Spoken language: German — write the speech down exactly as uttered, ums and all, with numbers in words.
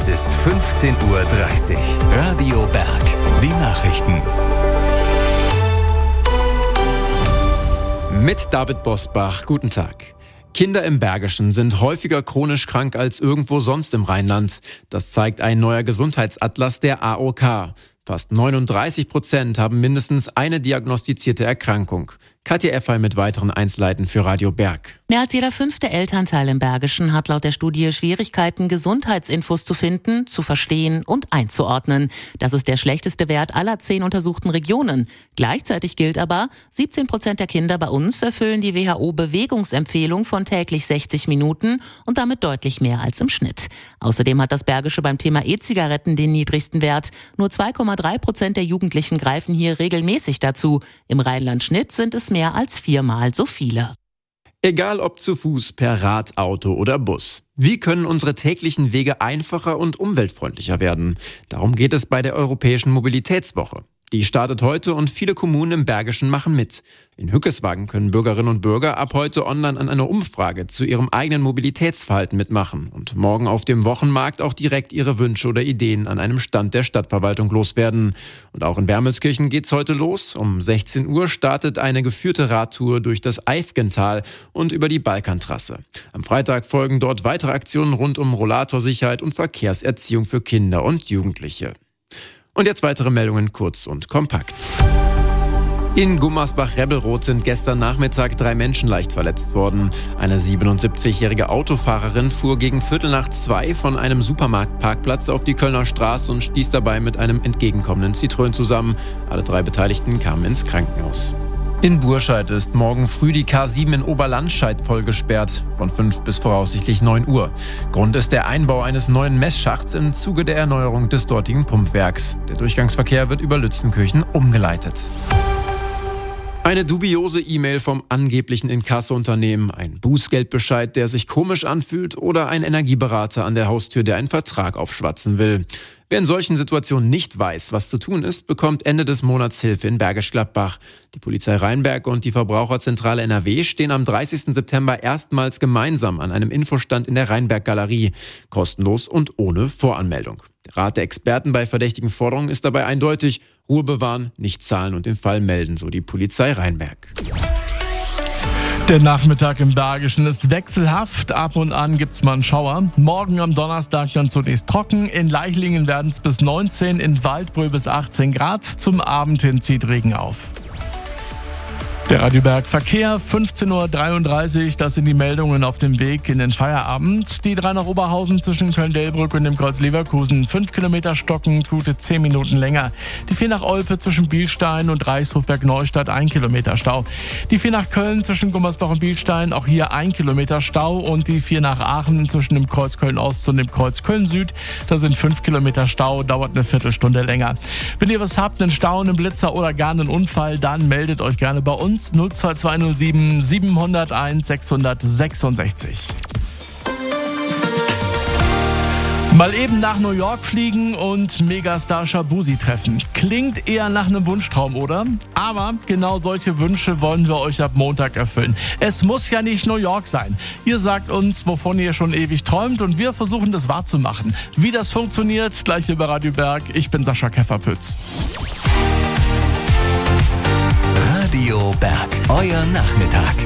Es ist fünfzehn Uhr dreißig. Radio Berg. Die Nachrichten. Mit David Bosbach. Guten Tag. Kinder im Bergischen sind häufiger chronisch krank als irgendwo sonst im Rheinland. Das zeigt ein neuer Gesundheitsatlas der A O K. Fast neununddreißig Prozent haben mindestens eine diagnostizierte Erkrankung. Katja Effay mit weiteren Einzelheiten für Radio Berg. Mehr als jeder fünfte Elternteil im Bergischen hat laut der Studie Schwierigkeiten, Gesundheitsinfos zu finden, zu verstehen und einzuordnen. Das ist der schlechteste Wert aller zehn untersuchten Regionen. Gleichzeitig gilt aber, siebzehn Prozent der Kinder bei uns erfüllen die W H O-Bewegungsempfehlung von täglich sechzig Minuten und damit deutlich mehr als im Schnitt. Außerdem hat das Bergische beim Thema E-Zigaretten den niedrigsten Wert. Nur zwei Komma drei Prozent der Jugendlichen greifen hier regelmäßig dazu. Im Rheinland-Schnitt sind es mehr als viermal so viele. Egal ob zu Fuß, per Rad, Auto oder Bus. Wie können unsere täglichen Wege einfacher und umweltfreundlicher werden? Darum geht es bei der Europäischen Mobilitätswoche. Die startet heute und viele Kommunen im Bergischen machen mit. In Hückeswagen können Bürgerinnen und Bürger ab heute online an einer Umfrage zu ihrem eigenen Mobilitätsverhalten mitmachen und morgen auf dem Wochenmarkt auch direkt ihre Wünsche oder Ideen an einem Stand der Stadtverwaltung loswerden. Und auch in Wermelskirchen geht's heute los. Um sechzehn Uhr startet eine geführte Radtour durch das Eifgental und über die Balkantrasse. Am Freitag folgen dort weitere Aktionen rund um Rollatorsicherheit und Verkehrserziehung für Kinder und Jugendliche. Und jetzt weitere Meldungen kurz und kompakt. In Gummersbach-Rebelroth sind gestern Nachmittag drei Menschen leicht verletzt worden. Eine siebenundsiebzigjährige Autofahrerin fuhr gegen Viertel nach zwei von einem Supermarktparkplatz auf die Kölner Straße und stieß dabei mit einem entgegenkommenden Citroën zusammen. Alle drei Beteiligten kamen ins Krankenhaus. In Burscheid ist morgen früh die K sieben in Oberlandscheid voll gesperrt, von fünf bis voraussichtlich neun Uhr. Grund ist der Einbau eines neuen Messschachts im Zuge der Erneuerung des dortigen Pumpwerks. Der Durchgangsverkehr wird über Lützenkirchen umgeleitet. Eine dubiose E-Mail vom angeblichen Inkasso-Unternehmen, ein Bußgeldbescheid, der sich komisch anfühlt oder ein Energieberater an der Haustür, der einen Vertrag aufschwatzen will. Wer in solchen Situationen nicht weiß, was zu tun ist, bekommt Ende des Monats Hilfe in Bergisch Gladbach. Die Polizei Rheinberg und die Verbraucherzentrale N R W stehen am dreißigsten September erstmals gemeinsam an einem Infostand in der Rheinberg-Galerie. Kostenlos und ohne Voranmeldung. Der Rat der Experten bei verdächtigen Forderungen ist dabei eindeutig: Ruhe bewahren, nicht zahlen und den Fall melden, so die Polizei Rheinberg. Der Nachmittag im Bergischen ist wechselhaft. Ab und an gibt's mal einen Schauer. Morgen am Donnerstag dann zunächst trocken. In Leichlingen werden es bis neunzehn, in Waldbröl bis achtzehn Grad. Zum Abend hin zieht Regen auf. Der Radio Berg Verkehr, fünfzehn Uhr dreiunddreißig, das sind die Meldungen auf dem Weg in den Feierabend. Die drei nach Oberhausen zwischen Köln-Delbrück und dem Kreuz Leverkusen, fünf Kilometer stocken, gute zehn Minuten länger. Die vier nach Olpe zwischen Bielstein und Reichshofberg-Neustadt, ein Kilometer Stau. Die vier nach Köln zwischen Gummersbach und Bielstein, auch hier ein Kilometer Stau. Und die vier nach Aachen zwischen dem Kreuz Köln-Ost und dem Kreuz Köln-Süd, da sind fünf Kilometer Stau, dauert eine Viertelstunde länger. Wenn ihr was habt, einen Stau, einen Blitzer oder gar einen Unfall, dann meldet euch gerne bei uns. null zwei zwei null sieben sieben null eins sechs sechs sechs. Mal eben nach New York fliegen und Megastar Shabuzi treffen. Klingt eher nach einem Wunschtraum, oder? Aber genau solche Wünsche wollen wir euch ab Montag erfüllen. Es muss ja nicht New York sein. Ihr sagt uns, wovon ihr schon ewig träumt, und wir versuchen das wahrzumachen. Wie das funktioniert, gleich hier bei Radio Berg. Ich bin Sascha Käferpütz. Radio Berg, euer Nachmittag.